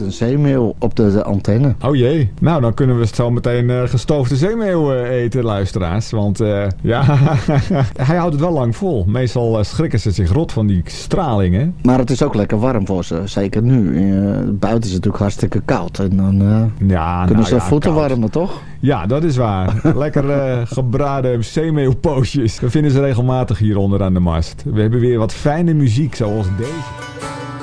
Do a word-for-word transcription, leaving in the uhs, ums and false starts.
een zeemeeuw op de, de antenne. Oh jee. Nou, dan kunnen we zo meteen uh, gestoofde zeemeeuw uh, eten, luisteraars. Want uh, ja, hij houdt het wel lang vol. Meestal uh, schrikken ze zich rot van die stralingen. Maar het is ook lekker warm voor ze. Zeker nu. Uh, buiten is het natuurlijk hartstikke koud. En dan uh, ja, kunnen nou, ze ja, voeten koud. warmen, toch? Ja, dat is waar. Lekker uh, gebraden zeemeeuwpootjes. We vinden ze regelmatig hier onder aan de mast. We hebben weer wat fijne muziek, zoals deze.